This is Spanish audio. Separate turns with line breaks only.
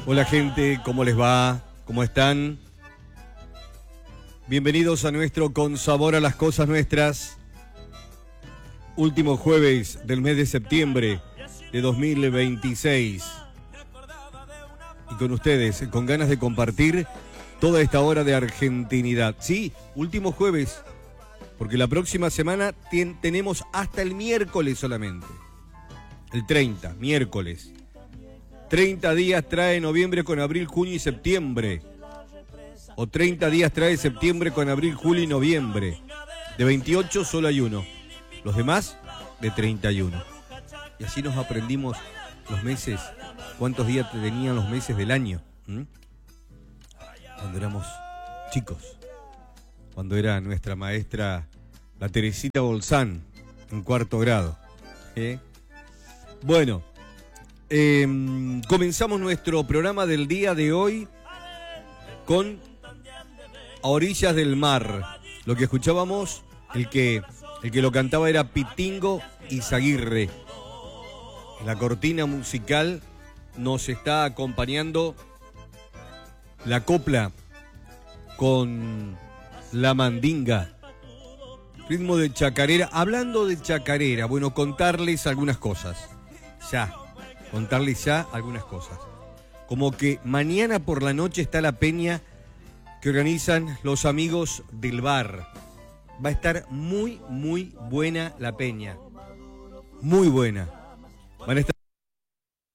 Hola gente, ¿cómo les va? ¿Cómo están? Bienvenidos a nuestro Con Sabor a las Cosas Nuestras. Último jueves del mes de septiembre de 2026. Y con ustedes, con ganas de compartir toda esta hora de argentinidad. Sí, último jueves, porque la próxima semana tenemos hasta el miércoles solamente. El 30, miércoles. 30 días trae noviembre con abril, junio y septiembre. O 30 días trae septiembre con abril, julio y noviembre. De 28 solo hay uno. Los demás, de 31. Y así nos aprendimos los meses. ¿Cuántos días tenían los meses del año? Cuando éramos chicos. Cuando era nuestra maestra, la Teresita Bolsán, en cuarto grado. Bueno. Comenzamos nuestro programa del día de hoy con A Orillas del Mar. Lo que escuchábamos, el que lo cantaba era Pitingo Izaguirre. En la cortina musical nos está acompañando la copla con la mandinga. Ritmo de chacarera. Hablando de chacarera, bueno, contarles algunas cosas. Contarles ya algunas cosas. Como que mañana por la noche está la peña que organizan los amigos del bar. Va a estar muy, muy buena la peña. Muy buena. Van a estar